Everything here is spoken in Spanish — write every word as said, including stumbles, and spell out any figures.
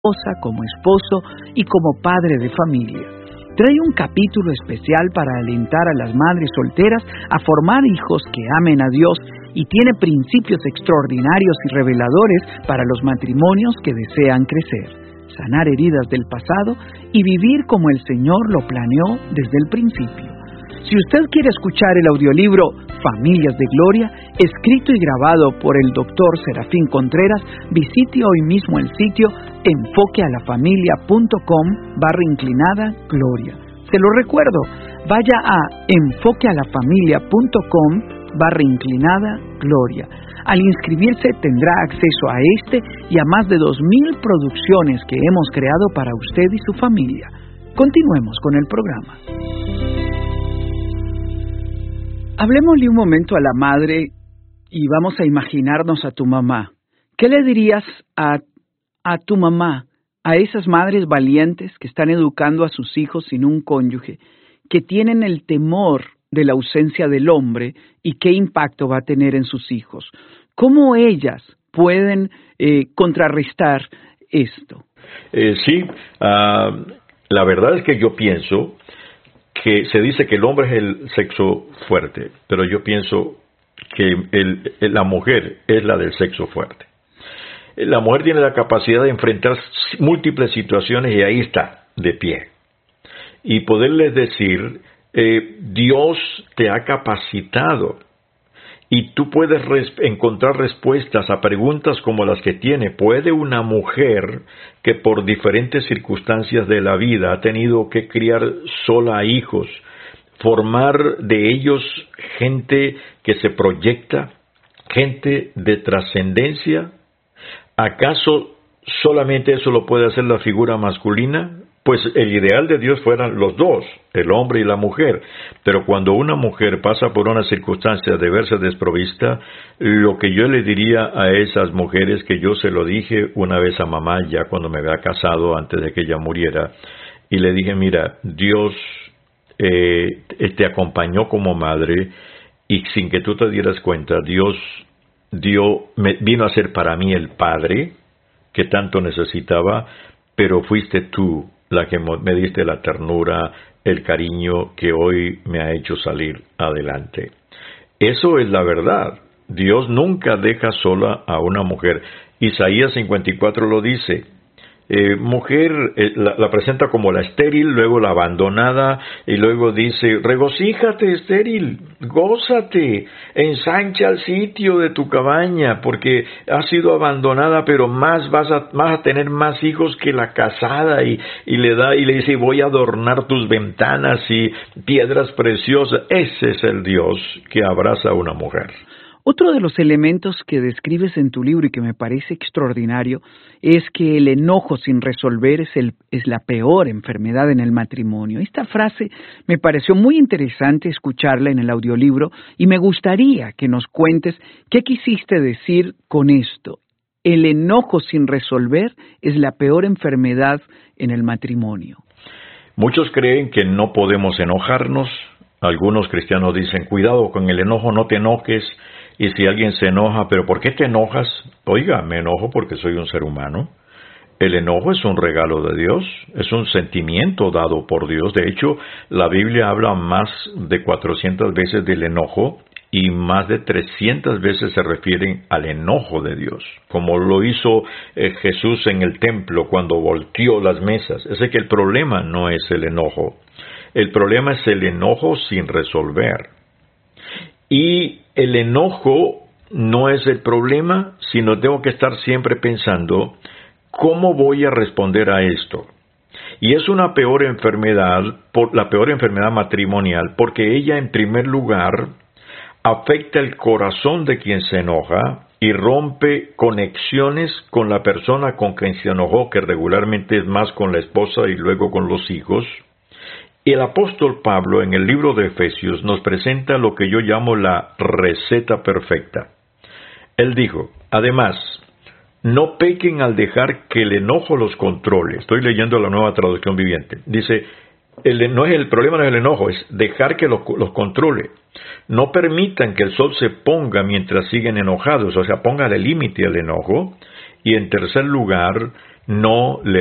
esposa, como esposo y como padre de familia. Trae un capítulo especial para alentar a las madres solteras a formar hijos que amen a Dios y tiene principios extraordinarios y reveladores para los matrimonios que desean crecer, sanar heridas del pasado y vivir como el Señor lo planeó desde el principio. Si usted quiere escuchar el audiolibro Familias de Gloria, escrito y grabado por el doctor Serafín Contreras, visite hoy mismo el sitio enfoquealafamilia.com barra inclinada Gloria. Se lo recuerdo, vaya a enfoquealafamilia.com barra inclinada Gloria. Al inscribirse tendrá acceso a este y a más de dos mil producciones que hemos creado para usted y su familia. Continuemos con el programa. Hablemosle un momento a la madre y vamos a imaginarnos a tu mamá. ¿Qué le dirías a, a tu mamá, a esas madres valientes que están educando a sus hijos sin un cónyuge, que tienen el temor de la ausencia del hombre y qué impacto va a tener en sus hijos? ¿Cómo ellas pueden eh, contrarrestar esto? Eh, sí, uh, la verdad es que yo pienso que se dice que el hombre es el sexo fuerte, pero yo pienso que el, la mujer es la del sexo fuerte. La mujer tiene la capacidad de enfrentar múltiples situaciones y ahí está, de pie. Y poderles decir, eh, Dios te ha capacitado y tú puedes res- encontrar respuestas a preguntas como las que tiene. ¿Puede una mujer que por diferentes circunstancias de la vida ha tenido que criar sola a hijos, formar de ellos gente que se proyecta, gente de trascendencia? ¿Acaso solamente eso lo puede hacer la figura masculina? Pues el ideal de Dios fueran los dos, el hombre y la mujer. Pero cuando una mujer pasa por una circunstancia de verse desprovista, lo que yo le diría a esas mujeres, que yo se lo dije una vez a mamá ya cuando me había casado, antes de que ella muriera, y le dije, mira, Dios eh, te acompañó como madre y sin que tú te dieras cuenta, Dios dio, me, vino a ser para mí el padre que tanto necesitaba, pero fuiste tú la que me diste la ternura, el cariño que hoy me ha hecho salir adelante. Eso es la verdad. Dios nunca deja sola a una mujer. Isaías cincuenta y cuatro lo dice. Eh, mujer, eh, la, la presenta como la estéril, luego la abandonada, y luego dice, regocíjate estéril, gózate, ensancha el sitio de tu cabaña, porque has sido abandonada, pero más vas a, vas a tener más hijos que la casada, y, y le da, y le dice, voy a adornar tus ventanas y piedras preciosas. Ese es el Dios que abraza a una mujer. Otro de los elementos que describes en tu libro y que me parece extraordinario es que el enojo sin resolver es, el, es la peor enfermedad en el matrimonio. Esta frase me pareció muy interesante escucharla en el audiolibro y me gustaría que nos cuentes qué quisiste decir con esto. El enojo sin resolver es la peor enfermedad en el matrimonio. Muchos creen que no podemos enojarnos. Algunos cristianos dicen, cuidado con el enojo, no te enojes. Y si alguien se enoja, ¿pero por qué te enojas? Oiga, me enojo porque soy un ser humano. El enojo es un regalo de Dios, es un sentimiento dado por Dios. De hecho, la Biblia habla más de cuatrocientas veces del enojo y más de trescientas veces se refieren al enojo de Dios, como lo hizo eh, Jesús en el templo cuando volteó las mesas. Es que el problema no es el enojo, el problema es el enojo sin resolver. Y el enojo no es el problema, sino tengo que estar siempre pensando, ¿cómo voy a responder a esto? Y es una peor enfermedad, por, la peor enfermedad matrimonial, porque ella en primer lugar afecta el corazón de quien se enoja y rompe conexiones con la persona con quien se enojó, que regularmente es más con la esposa y luego con los hijos. El apóstol Pablo en el libro de Efesios nos presenta lo que yo llamo la receta perfecta. Él dijo, además, no pequen al dejar que el enojo los controle. Estoy leyendo la Nueva Traducción Viviente. Dice, el, no es el problema no es el enojo, es dejar que los, los controle. No permitan que el sol se ponga mientras siguen enojados, o sea, póngale límite al enojo. Y en tercer lugar, no le